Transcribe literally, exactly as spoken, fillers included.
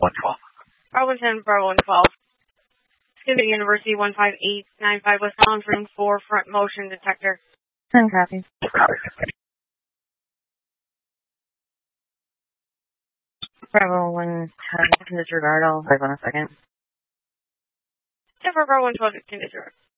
one twelve. Bravo ten, Bravo one twelve. Student University one five eight nine five West Collins, room four, front motion detector. ten copies. Bravo one ten, disregard, I'll arrive on a second. Yeah, for Bravo one twelve, disregard.